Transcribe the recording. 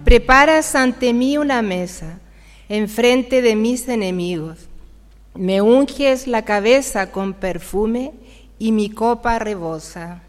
Preparas ante mí una mesa, enfrente de mis enemigos. Me unges la cabeza con perfume y mi copa rebosa.